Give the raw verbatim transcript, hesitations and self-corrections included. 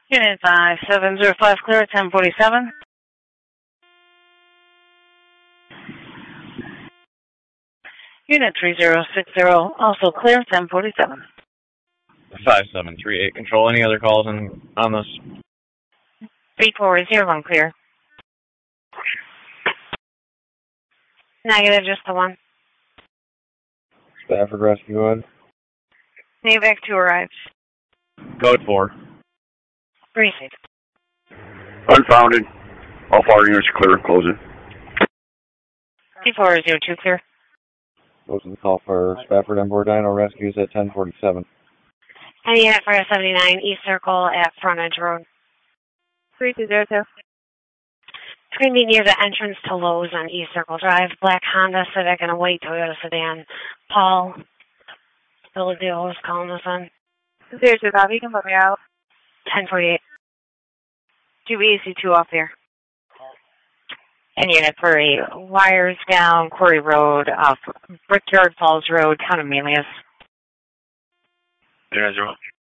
Unit five seven zero five clear at ten forty-seven. Unit three zero six zero also clear, ten forty-seven. five seven three eight control. Any other calls in, on this? three four zero one clear. Negative, just the one. Stafford Rescue One. Navac two arrives. Code four. Received. Unfounded. All fire units are clear. Closing. three four zero two clear. Closing the call for Stafford and Bordino rescues at ten forty-seven. And unit four seventy-nine East Circle at Frontage Road. three two zero two. It's going to be near the entrance to Lowe's on East Circle Drive. Black Honda Civic and a white Toyota sedan. Paul Villadillo is calling us on. zero two copy. You can put me out. ten forty-eight. two E C two off here. And unit three, wires down Quarry Road off Brickyard Falls Road, town of Melius. zero zero.